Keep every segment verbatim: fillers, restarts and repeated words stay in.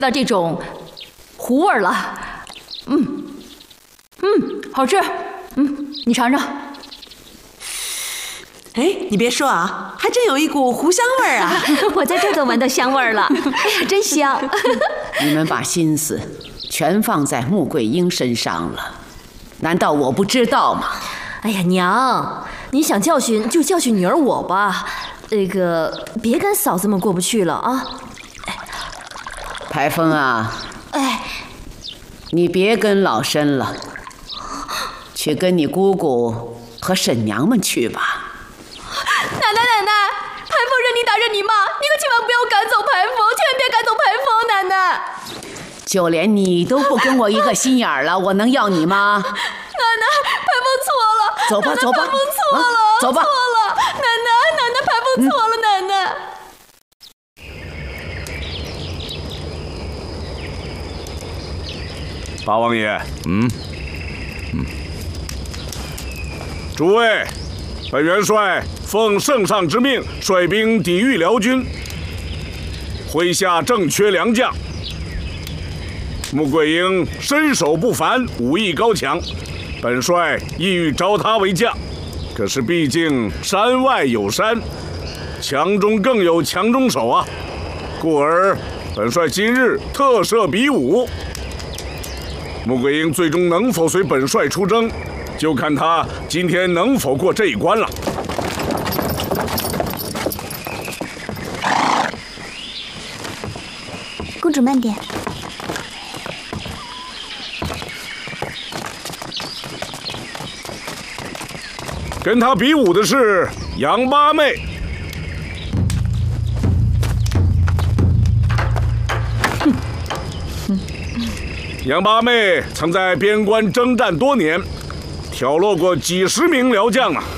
到这种糊味儿了。嗯嗯，好吃。嗯，你尝尝。 哎，你别说啊，还真有一股糊香味儿啊！ 我在这都闻到香味儿了。哎呀，真香！ 你们把心思全放在穆桂英身上了，难道我不知道吗？ 哎呀，娘，你想教训就教训女儿我吧，那个别跟嫂子们过不去了啊！ 排风啊， 哎， 你别跟老身了，去跟你姑姑和婶娘们去吧。 奶奶奶奶，排风任你打任你骂，你可千万不要赶走排风，千万别赶走排风，奶奶。 就连你都不跟我一个心眼儿了，我能要你吗？ 奶奶，排风错了。 走吧，走吧， 排风错了， 啊、走吧。 错了，奶奶，奶奶，排风错了，奶奶。 八王爷，嗯，嗯，诸位，本元帅奉圣上之命，率兵抵御辽军，麾下正缺良将。穆桂英身手不凡，武艺高强，本帅意欲招他为将。可是毕竟山外有山，强中更有强中手啊，故而本帅今日特设比武。穆桂英最终能否随本帅出征，就看他今天能否过这一关了。 公主慢点。 跟他比武的是杨八妹。杨八妹曾在边关征战多年，挑落过几十名辽将啊。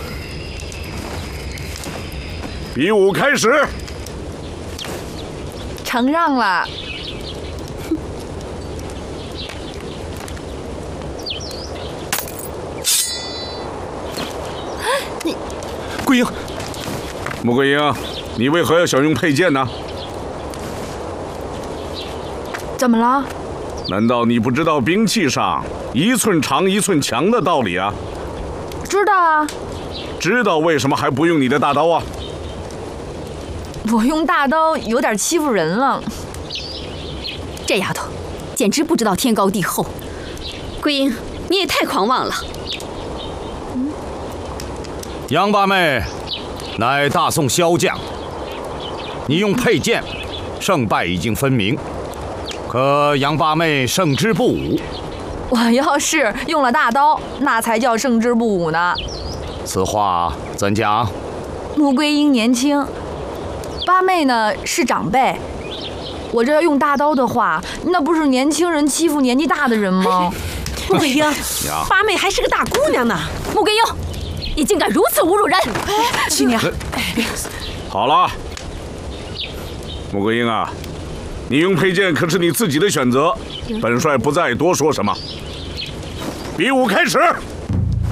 比武开始。 承让了。 你，桂英，穆桂英，你为何要想用佩剑呢？ 怎么了？ 难道你不知道兵器上一寸长一寸强的道理啊？ 知道啊。 知道为什么还不用你的大刀啊？ 我用大刀有点欺负人了。 这丫头简直不知道天高地厚。 桂英，你也太狂妄了。 嗯、杨八妹乃大宋骁将，你用佩剑，胜败已经分明。可杨八妹胜之不武。 我要是用了大刀，那才叫胜之不武呢。 此话怎讲？ 穆桂英年轻，八妹呢是长辈。我这要用大刀的话，那不是年轻人欺负年纪大的人吗？ 穆桂英，八妹还是个大姑娘呢。 穆桂英，你竟敢如此侮辱人！ 哎，七娘， 好了，穆桂英啊。你用佩剑可是你自己的选择，本帅不再多说什么。比武开始。